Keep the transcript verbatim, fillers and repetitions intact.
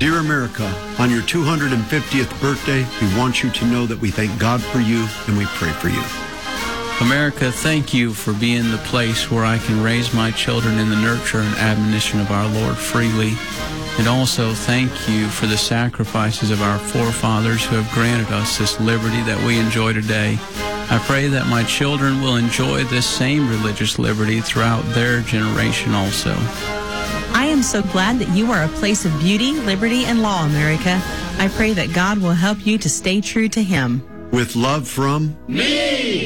Dear America, on your two hundred fiftieth birthday, we want you to know that we thank God for you and we pray for you. America, thank you for being the place where I can raise my children in the nurture and admonition of our Lord freely. And also thank you for the sacrifices of our forefathers who have granted us this liberty that we enjoy today. I pray that my children will enjoy this same religious liberty throughout their generation also. I am so glad that you are a place of beauty, liberty, and law, America. I pray that God will help you to stay true to Him. With love from me.